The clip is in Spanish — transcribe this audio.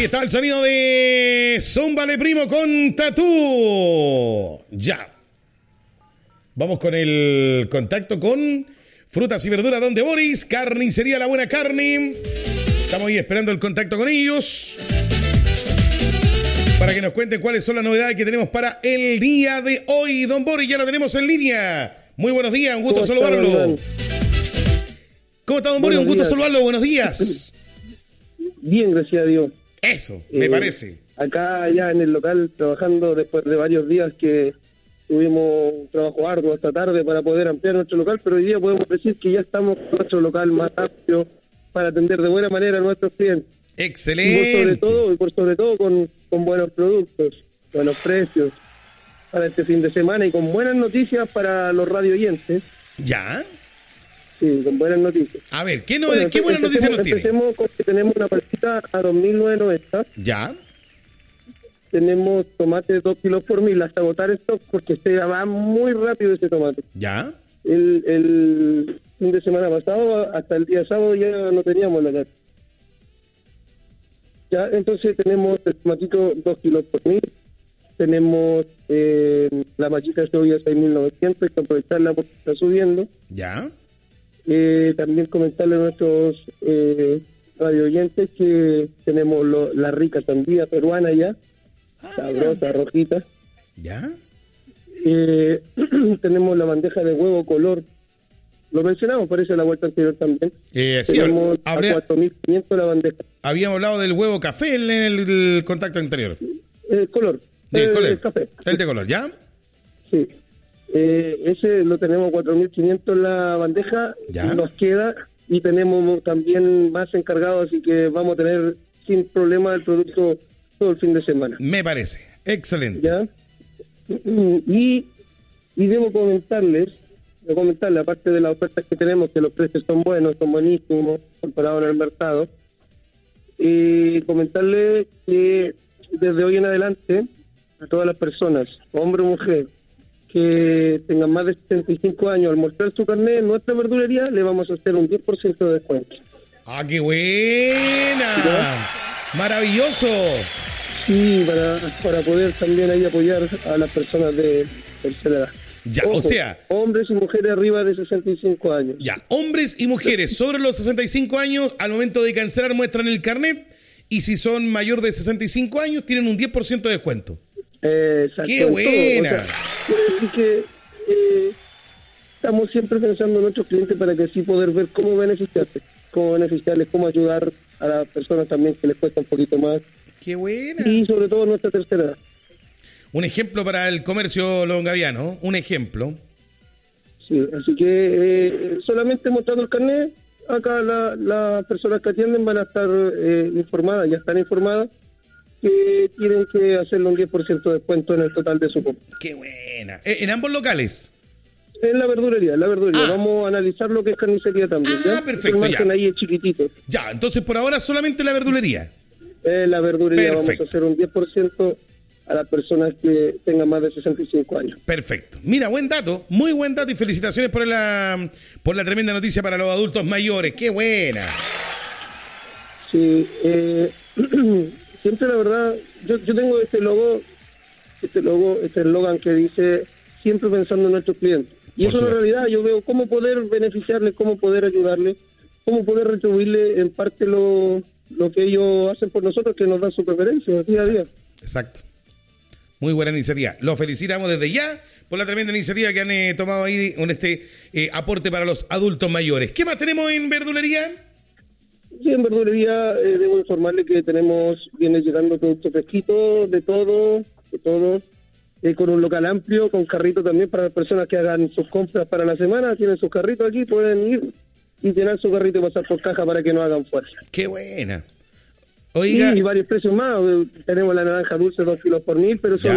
está el sonido de Zúmbale Primo con Tatú. Ya. Vamos con el contacto con Frutas y Verduras Donde Boris, Carnicería La Buena Carne. Estamos ahí esperando el contacto con ellos para que nos cuenten cuáles son las novedades que tenemos para el día de hoy. Don Boris, ya lo tenemos en línea. Muy buenos días, un gusto saludarlo. ¿Cómo está, don Boris? Un gusto saludarlo, buenos días. Bien, gracias a Dios. Eso, me parece. Acá ya en el local trabajando después de varios días que tuvimos un trabajo arduo hasta tarde para poder ampliar nuestro local, pero hoy día podemos decir que ya estamos con nuestro local más amplio para atender de buena manera a nuestros clientes. Excelente. Y por sobre todo con buenos productos, buenos precios para este fin de semana y con buenas noticias para los radio oyentes. ¿Ya? Sí, con buenas noticias. A ver, ¿qué buenas noticias nos tiene? Empecemos con que tenemos una partita a 2.990. ¿Ya? Tenemos tomate 2 kilos por 1.000 hasta agotar stock porque se va muy rápido ese tomate. ¿Ya? El fin de semana pasado, hasta el día sábado ya no teníamos la carta. Ya, entonces tenemos el tomatito 2 kilos por 1.000. Tenemos la machita de cebolla 6.900, hay que aprovecharla porque está subiendo. ¿Ya? También comentarle a nuestros radio oyentes que tenemos la rica sandía peruana ya, sabrosa, rojita. ¿Ya? Tenemos la bandeja de huevo color. Lo mencionamos, parece la vuelta anterior también. Sí, tenemos a 4.500 la bandeja. Habíamos hablado del huevo café en el contacto anterior. Color. El café. El de color, ¿ya? Sí. Ese lo tenemos 4.500 en la bandeja. ¿Ya? Nos queda y tenemos también más encargados, así que vamos a tener sin problema el producto todo el fin de semana. Me parece. Excelente. ¿Ya? Y debo comentarle, aparte de las ofertas que tenemos, que los precios son buenos, son buenísimos, comparados en el mercado, comentarle que desde hoy en adelante, a todas las personas, hombre o mujer, que tengan más de 75 años, al mostrar su carnet en nuestra verdulería, le vamos a hacer un 10% de descuento. ¡Ah, qué buena! ¿Ya? ¡Maravilloso! Sí, para poder también ahí apoyar a las personas de tercera edad. Ya, Ojo, o sea... hombres y mujeres arriba de 65 años. Ya, hombres y mujeres sobre los 65 años, al momento de cancelar muestran el carnet, y si son mayor de 65 años, tienen un 10% de descuento. ¡Qué buena! O sea, quiere decir que estamos siempre pensando en nuestros clientes para que así poder ver cómo beneficiarles, cómo ayudar a las personas también que les cuesta un poquito más. ¡Qué buena! Y sobre todo nuestra tercera edad. Un ejemplo para el comercio longaviano, un ejemplo. Sí, así que solamente mostrando el carnet, acá las personas que atienden van a estar informadas, ya están informadas, que tienen que hacerle un 10% de descuento en el total de su compra. ¡Qué buena! ¿En ambos locales? En la verdulería. Vamos a analizar lo que es carnicería también. ¿Ya? Perfecto, el margen ya. Ahí es chiquitito. Ya, entonces por ahora solamente la verdulería. En la verdulería Perfecto. vamos a hacer un 10% a las personas que tengan más de 65 años. Perfecto. Mira, buen dato, muy buen dato y felicitaciones por la tremenda noticia para los adultos mayores. ¡Qué buena! Sí, siempre la verdad, yo tengo este eslogan que dice siempre pensando en nuestros clientes. Y Por eso supuesto. en realidad yo veo cómo poder beneficiarles, cómo poder ayudarles, cómo poder retribuirle en parte lo que ellos hacen por nosotros, que nos dan su preferencia día a día. Exacto. Muy buena iniciativa. Los felicitamos desde ya por la tremenda iniciativa que han tomado ahí con este aporte para los adultos mayores. ¿Qué más tenemos en verdulería? Sí, en verdulería debo informarle que viene llegando productos fresquitos, de todo, con un local amplio, con carrito también para las personas que hagan sus compras para la semana, tienen sus carritos aquí, pueden ir y llenar su carrito y pasar por caja para que no hagan fuerza. ¡Qué buena! Oiga, Y varios precios más, tenemos la naranja dulce 2 kilos por 1.000, pero son ya.